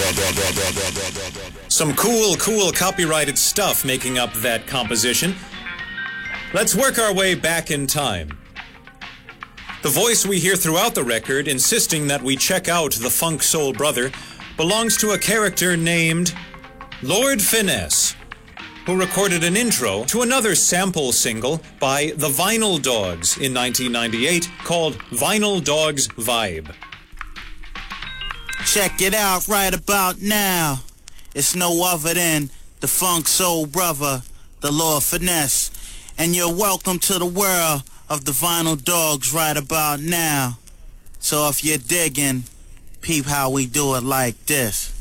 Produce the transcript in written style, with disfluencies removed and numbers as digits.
Some cool copyrighted stuff making up that composition. Let's work our way back in time. The voice we hear throughout the record insisting that we check out the Funk Soul Brother belongs to a character named Lord Finesse, who recorded an intro to another sample single by the Vinyl Dogs in 1998 called Vinyl Dogs Vibe. Check it out right about now. It's no other than the Funk Soul Brother, the Lord Finesse, and you're welcome to the world of the Vinyl Dogs right about now. So if you're digging, peep how we do it like this.